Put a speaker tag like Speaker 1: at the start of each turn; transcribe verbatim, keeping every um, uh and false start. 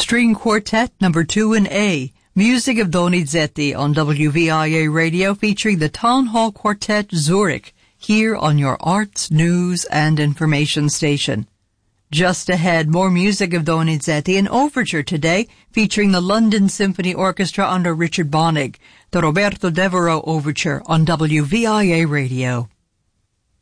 Speaker 1: String Quartet Number two in A, music of Donizetti on W V I A Radio featuring the Town Hall Quartet Zurich, here on your arts, news, and information station. Just ahead, more music of Donizetti, an overture today featuring the London Symphony Orchestra under Richard Bonig, the Roberto Devereux Overture on W V I A Radio.